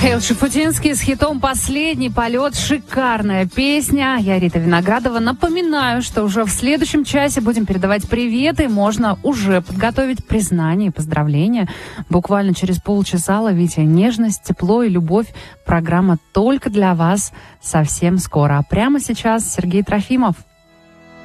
Михаил Шуфутинский с хитом «Последний полет». Шикарная песня. Я Рита Виноградова. Напоминаю, что уже в следующем часе будем передавать приветы. Можно уже подготовить признание и поздравления. Буквально через полчаса ловите нежность, тепло и любовь. Программа только для вас совсем скоро. А прямо сейчас Сергей Трофимов.